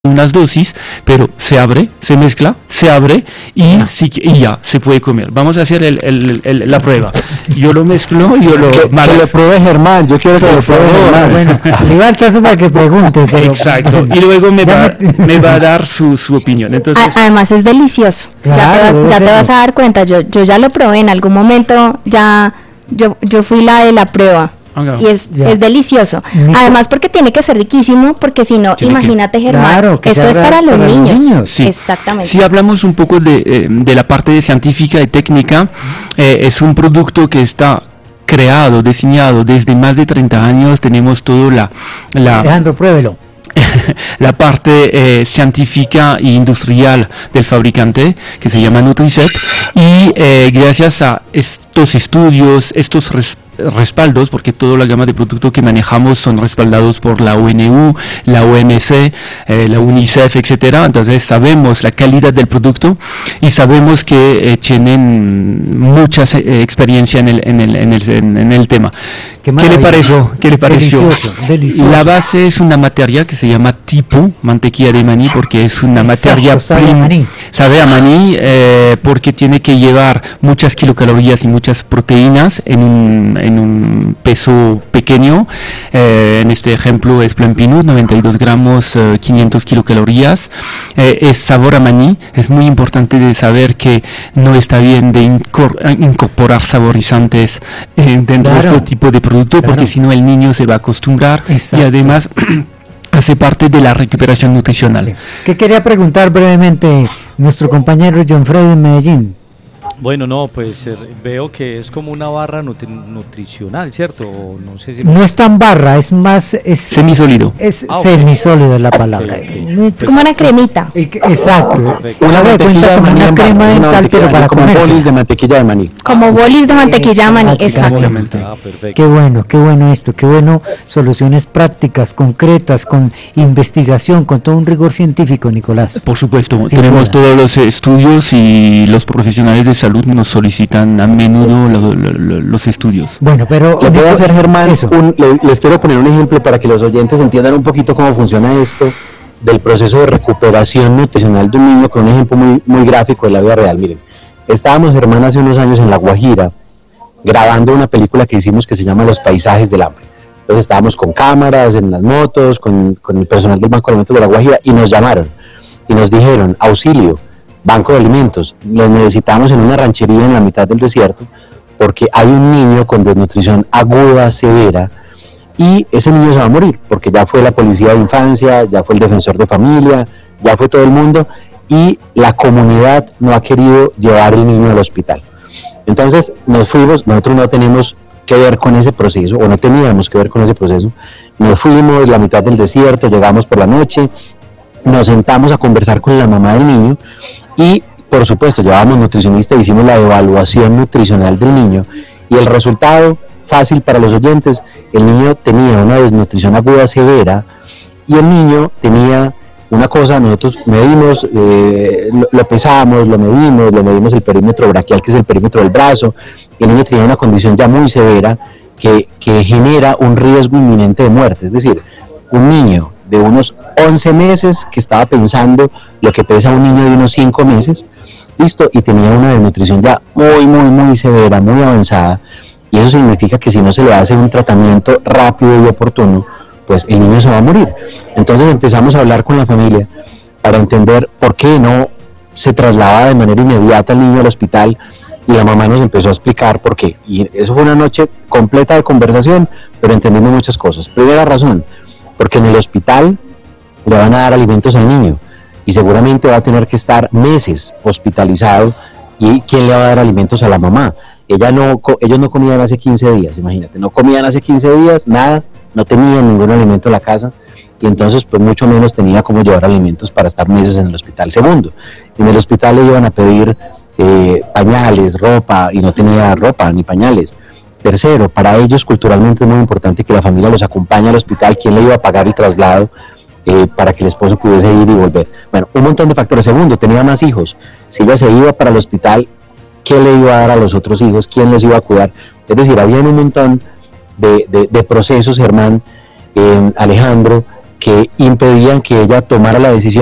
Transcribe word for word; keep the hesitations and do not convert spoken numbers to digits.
unas dosis, pero se abre, se mezcla, se abre y, Ah. sí, y ya se puede comer. Vamos a hacer el, el, el, la prueba. Yo lo mezclo, yo lo... Que, que lo pruebe Germán, yo quiero que Por lo pruebe favor. Germán. Bueno, le iba al chazo para que pregunte. Pero, Exacto. Y luego me va, Ya me- me va a dar su, su opinión. Entonces, A- Además es delicioso. Claro, ya te debe vas, ya te serlo. vas a dar cuenta. Yo, yo ya lo probé en algún momento. Ya yo, yo fui la de la prueba. Ah, Y es, ya. es delicioso. Nico- Además porque tiene que ser riquísimo, porque si no, Tiene que- imagínate, Germán, Claro, que esto sea es para los para los niños. niños. sí. Exactamente. Si hablamos un poco de, eh, de la parte científica y técnica, eh, es un producto que está creado, diseñado desde más de treinta años. Tenemos todo la, la, Alejandro, pruébelo. la parte eh, científica e industrial del fabricante, que se llama Nutriset, y eh, gracias a estos estudios, estos res- respaldos, porque toda la gama de productos que manejamos son respaldados por la O N U, la O M C, eh, la UNICEF, etcétera. Entonces sabemos la calidad del producto y sabemos que eh, tienen mucha eh, experiencia en el, en el, en el, en, en el tema. Qué ¿Qué le maravilla. pareció? ¿Qué le pareció? Delicioso, delicioso. La base es una materia que se llama tipo mantequilla de maní, porque es una Exacto, materia sabe a prim- maní. sabe a maní, eh, porque tiene que llevar muchas kilocalorías y muchas proteínas en un, en un peso pequeño. Eh, en este ejemplo es Plan Pinot, noventa y dos gramos, eh, quinientas kilocalorías. Eh, es sabor a maní. Es muy importante de saber que no está bien de incor- incorporar saborizantes eh, dentro Claro. de este tipo de producto, Claro. porque si no el niño se va a acostumbrar y Exacto. además hace parte de la recuperación nutricional. ¿Qué quería preguntar brevemente nuestro compañero John Freddy en Medellín? Bueno, no, pues eh, veo que es como una barra nutri- nutricional, ¿cierto? O no sé si... No es tan barra, es más... Es, Semisólido. es Ah, ok. semisólido es la palabra. Ok, ok. Eh, Como una cremita. el que- Exacto. Perfecto. Una de cuenta como una en crema barra, una dental, mantequilla pero de para maní, como comerse. bolis de mantequilla de maní. Como bolis de mantequilla de maní. Exactamente. Exacto. Ah, perfecto. Qué bueno, qué bueno esto, qué bueno soluciones prácticas, concretas, con investigación, con todo un rigor científico, Nicolás. Por supuesto, Sin tenemos duda. todos los estudios y los profesionales de salud nos solicitan a menudo lo- lo- lo- los estudios. Bueno, pero... Le puedo hacer, Germán, Eso. un- le- les quiero poner un ejemplo para que los oyentes entiendan un poquito cómo funciona esto del proceso de recuperación nutricional de un niño, con un ejemplo muy, muy gráfico de la vida real. Miren, estábamos, Germán, hace unos años en La Guajira grabando una película que hicimos que se llama Los Paisajes del Hambre. Entonces estábamos con cámaras en las motos, con, con el personal del Banco de Alimentos de La Guajira, y nos llamaron y nos dijeron: auxilio, Banco de Alimentos, los necesitamos en una ranchería en la mitad del desierto porque hay un niño con desnutrición aguda severa y ese niño se va a morir, porque ya fue la policía de infancia, ya fue el defensor de familia, ya fue todo el mundo, y la comunidad no ha querido llevar el niño al hospital. Entonces nos fuimos, nosotros no tenemos que ver con ese proceso, o no teníamos que ver con ese proceso, nos fuimos la mitad del desierto, llegamos por la noche, nos sentamos a conversar con la mamá del niño y, por supuesto, llevábamos nutricionista, hicimos la evaluación nutricional del niño y el resultado, fácil para los oyentes: el niño tenía una desnutrición aguda severa y el niño tenía una cosa, nosotros medimos, eh, lo, lo pesamos, lo medimos, lo medimos el perímetro braquial, que es el perímetro del brazo, y el niño tenía una condición ya muy severa que, que genera un riesgo inminente de muerte. Es decir, un niño de unos once meses que estaba pensando lo que pesa un niño de unos cinco meses, listo, y tenía una desnutrición ya muy, muy, muy severa, muy avanzada, y eso significa que si no se le hace un tratamiento rápido y oportuno, pues el niño se va a morir. Entonces empezamos a hablar con la familia para entender por qué no se trasladaba de manera inmediata el niño al hospital, y la mamá nos empezó a explicar por qué. Y eso fue una noche completa de conversación, pero entendimos muchas cosas. Primera razón: porque en el hospital le van a dar alimentos al niño y seguramente va a tener que estar meses hospitalizado, y ¿quién le va a dar alimentos a la mamá? Ella no, co- ellos no comían hace quince días, imagínate, no comían hace quince días, nada, no tenían ningún alimento en la casa, y entonces pues mucho menos tenía cómo llevar alimentos para estar meses en el hospital. Segundo, en el hospital le iban a pedir eh, pañales, ropa, y no tenía ropa ni pañales. Tercero, para ellos culturalmente es muy importante que la familia los acompañe al hospital. ¿Quién le iba a pagar el traslado eh, para que el esposo pudiese ir y volver? Bueno, un montón de factores. Segundo, tenía más hijos. Si ella se iba para el hospital, ¿qué le iba a dar a los otros hijos? ¿Quién los iba a cuidar? Es decir, había un montón de, de, de procesos, Germán, eh, Alejandro, que impedían que ella tomara la decisión